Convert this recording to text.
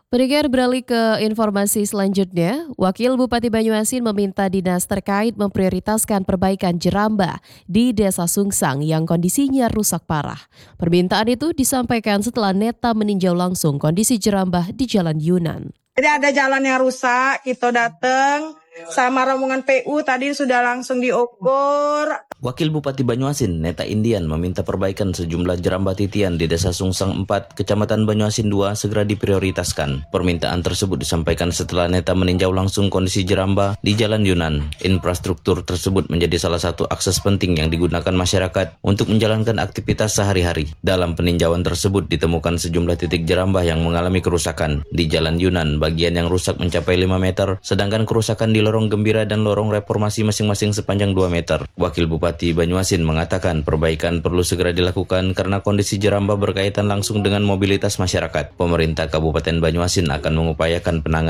Pendengar beralih ke informasi selanjutnya, Wakil Bupati Banyuasin meminta dinas terkait memprioritaskan perbaikan jerambah di Desa Sungsang yang kondisinya rusak parah. Permintaan itu disampaikan setelah Neta meninjau langsung kondisi jerambah di Jalan Yunan. Jadi ada jalan yang rusak, kita datang sama rombongan PU tadi sudah langsung diukur. Wakil Bupati Banyuasin, Neta Indian, meminta perbaikan sejumlah jerambah titian di Desa Sungsang 4, Kecamatan Banyuasin 2 segera diprioritaskan. Permintaan tersebut disampaikan setelah Neta meninjau langsung kondisi jerambah di Jalan Yunan. Infrastruktur tersebut menjadi salah satu akses penting yang digunakan masyarakat untuk menjalankan aktivitas sehari-hari. Dalam peninjauan tersebut ditemukan sejumlah titik jerambah yang mengalami kerusakan. Di Jalan Yunan, bagian yang rusak mencapai 5 meter, sedangkan kerusakan di Lorong Gembira dan Lorong Reformasi masing-masing sepanjang 2 meter. Wakil Bupati Banyuasin mengatakan perbaikan perlu segera dilakukan karena kondisi jerambah berkaitan langsung dengan mobilitas masyarakat. Pemerintah Kabupaten Banyuasin akan mengupayakan penanganan